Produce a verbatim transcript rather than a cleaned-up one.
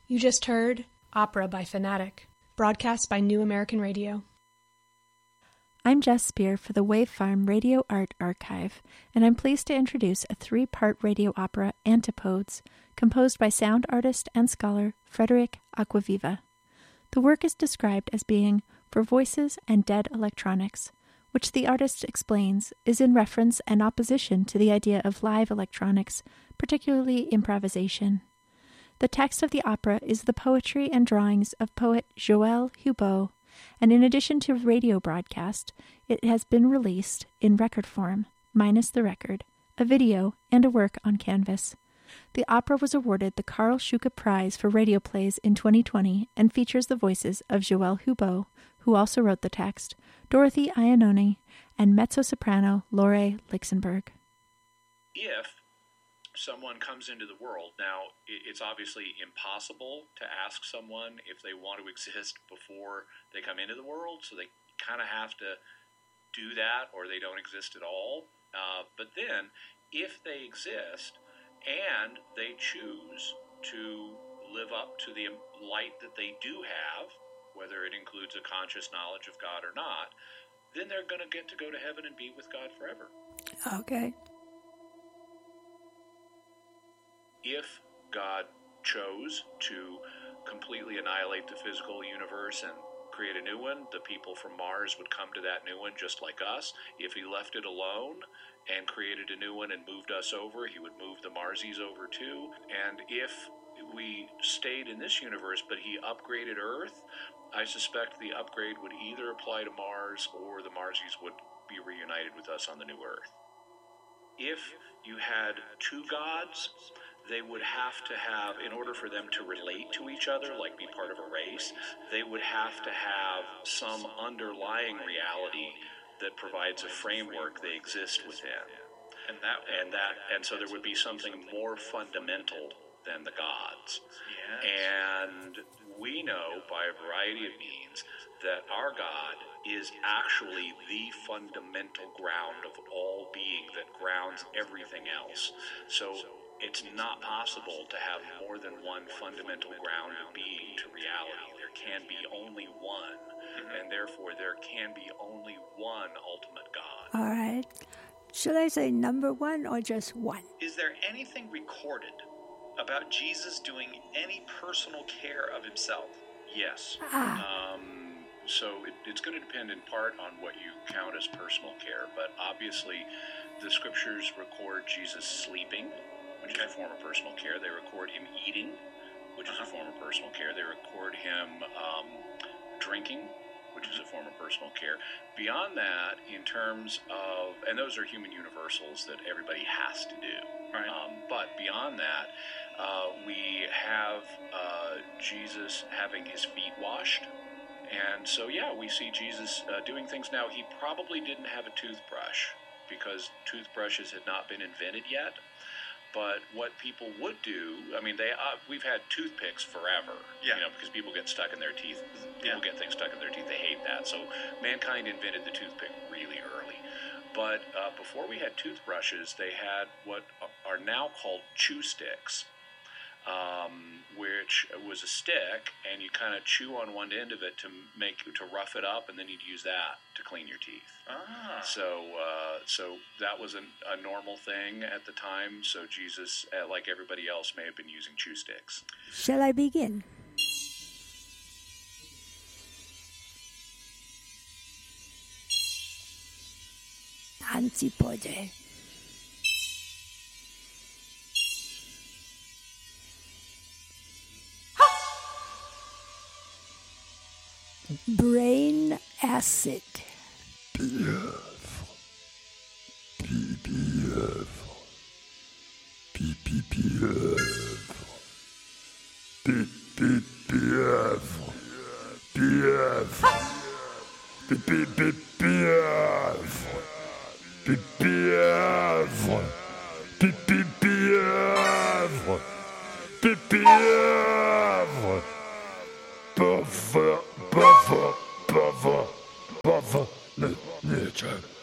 You just heard Opera by Fanatic, broadcast by New American Radio. I'm Jess Spear for the Wave Farm Radio Art Archive, and I'm pleased to introduce a three-part radio opera, Antipodes, composed by sound artist and scholar Frederick Acquaviva. The work is described as being for voices and dead electronics, which the artist explains is in reference and opposition to the idea of live electronics, particularly improvisation. The text of the opera is the poetry and drawings of poet Joël Hubeau, and in addition to radio broadcast, it has been released in record form, minus the record, a video, and a work on canvas. The opera was awarded the Karl Schuke Prize for Radio Plays in twenty twenty and features the voices of Joël Hubeau, who also wrote the text, Dorothy Iannone, and mezzo-soprano Lore Lichtenberg. If someone comes into the world, now it's obviously impossible to ask someone if they want to exist before they come into the world, so they kind of have to do that or they don't exist at all. Uh, but then, if they exist and they choose to live up to the light that they do have, whether it includes a conscious knowledge of God or not, then they're going to get to go to heaven and be with God forever. Okay. If God chose to completely annihilate the physical universe and create a new one, the people from Mars would come to that new one just like us. If he left it alone and created a new one and moved us over, he would move the Marsies over too. And if we stayed in this universe but he upgraded Earth, I suspect the upgrade would either apply to Mars or the Marsies would be reunited with us on the new Earth. If you had two gods, they would have to have, in order for them to relate to each other, like be part of a race, they would have to have some underlying reality that provides a framework they exist within. And that, and that, and so there would be something more fundamental than the gods. Yes. And we know by a variety of means that our God is actually the fundamental ground of all being that grounds everything else. So it's not possible to have more than one fundamental ground of being to reality. There can be only one, mm-hmm. and therefore there can be only one ultimate God. All right. Should I say number one or just one? Is there anything recorded about Jesus doing any personal care of himself? Yes. Ah. Um, so it, it's going to depend in part on what you count as personal care, but obviously the scriptures record Jesus sleeping, which is a form of personal care. They record him eating, which is a form of personal care. They record him um, drinking, which is a form of personal care. Beyond that, in terms of, and those are human universals that everybody has to do. Right. Um, but beyond that, uh, we have uh, Jesus having his feet washed. And so, yeah, we see Jesus uh, doing things. Now, he probably didn't have a toothbrush because toothbrushes had not been invented yet. But what people would do, I mean, they uh, we've had toothpicks forever, yeah. you know, because people get stuck in their teeth. People yeah. get things stuck in their teeth. They hate that. So mankind invented the toothpick really early. But uh, before we had toothbrushes, they had what are now called chew sticks, um, which was a stick, and you kind of chew on one end of it to make to rough it up, and then you'd use that to clean your teeth. Ah. So, uh, so that was an, a normal thing at the time. So Jesus, uh, like everybody else, may have been using chew sticks. Shall I begin? Antipode. Brain acid. Pièvre. Pipièvre. Pipipièvre. Pipipièvre. Pièvre. Pipipièvre. Pipièvre. Pipipièvre. Pipièvre. Buffer, buffer, buffer, buffer, nature.